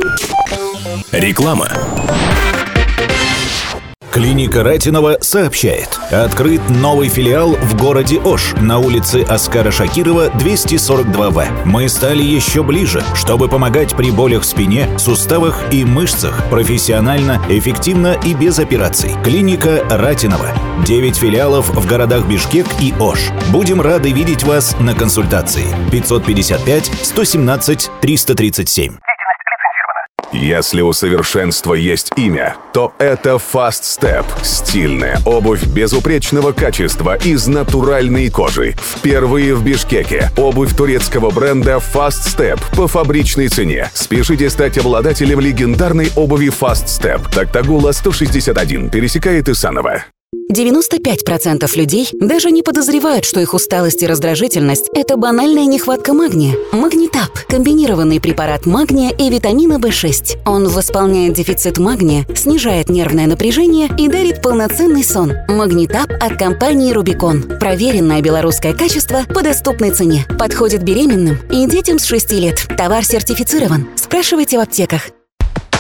Реклама. Клиника Ратинова сообщает. Открыт новый филиал в городе Ош на улице Оскара Шакирова, 242В. Мы стали еще ближе, чтобы помогать при болях в спине, суставах и мышцах профессионально, эффективно и без операций. Клиника Ратинова. 9 филиалов в городах Бишкек и Ош. Будем рады видеть вас на консультации. 555 117 337. Если у совершенства есть имя, то это Fast Step. Стильная обувь безупречного качества из натуральной кожи. Впервые в Бишкеке. Обувь турецкого бренда Fast Step по фабричной цене. Спешите стать обладателем легендарной обуви Fast Step. Токтагула 161 пересекает Исаново. 95% людей даже не подозревают, что их усталость и раздражительность – это банальная нехватка магния. Магнитап – комбинированный препарат магния и витамина В6. Он восполняет дефицит магния, снижает нервное напряжение и дарит полноценный сон. Магнитап от компании «Рубикон». Проверенное белорусское качество по доступной цене. Подходит беременным и детям с 6 лет. Товар сертифицирован. Спрашивайте в аптеках.